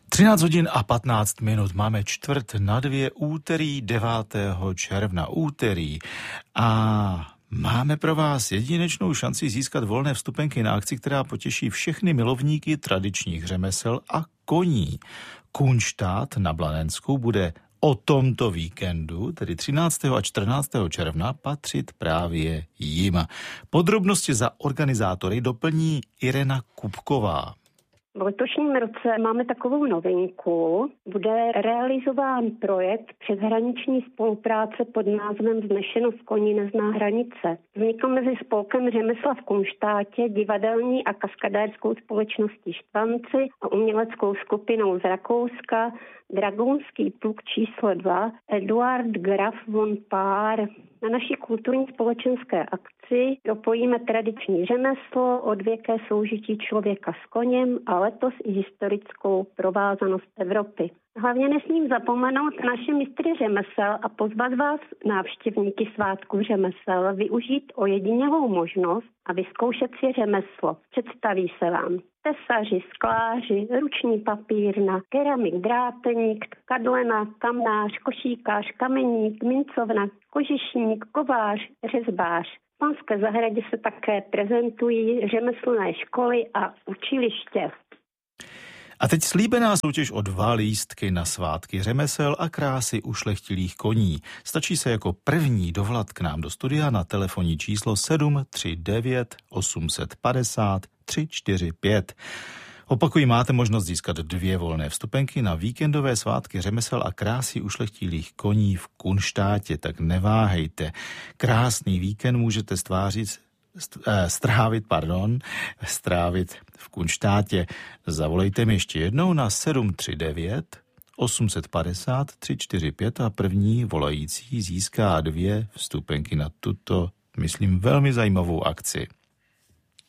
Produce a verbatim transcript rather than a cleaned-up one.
třináct hodin a patnáct minut, máme čtvrt na dvě, úterý devátého června, úterý a máme pro vás jedinečnou šanci získat volné vstupenky na akci, která potěší všechny milovníky tradičních řemesel a koní. Kunštát na Blanensku bude o tomto víkendu, tedy třináctého a čtrnáctého června, patřit právě jim. Podrobnosti za organizátory doplní Irena Kupková. V letošním roce máme takovou novinku. Bude realizován projekt přeshraniční spolupráce pod názvem Vznešenost koní nezná hranice. Vznikl mezi spolkem řemesla v Kunštátě, divadelní a kaskadérskou společností Štvanci a uměleckou skupinou z Rakouska Dragounský pluk číslo dva Eduard Graf von Paar. Na naší kulturní společenské akci propojíme tradiční řemeslo, odvěké soužití člověka s koněm a letos i historickou provázanost Evropy. Hlavně nesmím zapomenout naše mistry řemesel a pozvat vás, návštěvníky svátku řemesel, využít ojedinělou možnost a vyzkoušet si řemeslo. Představí se vám tesaři, skláři, ruční papírna, keramik, dráteník, tkadlena, kamnář, košíkář, kameník, mincovna, kožešník, kovář, řezbář. V Panské zahradě se také prezentují řemeslné školy a učiliště. A teď slíbená soutěž o dva lístky na svátky řemesel a krásy ušlechtilých koní. Stačí se jako první dovolat k nám do studia na telefonní číslo sedm tři devět osm pět nula tři čtyři pět. Opakuji, máte možnost získat dvě volné vstupenky na víkendové svátky řemesel a krásy ušlechtilých koní v Kunštátě, tak neváhejte. Krásný víkend můžete stvářit strávit, pardon, strávit v Kunštátě. Zavolejte mi ještě jednou na sedm tři devět osm pět nula tři čtyři pět a první volající získá dvě vstupenky na tuto, myslím, velmi zajímavou akci.